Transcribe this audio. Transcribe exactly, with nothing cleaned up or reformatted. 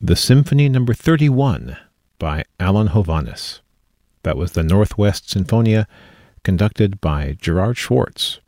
The Symphony Number thirty-one by Alan Hovhaness. That was the Northwest Sinfonia, conducted by Gerard Schwartz.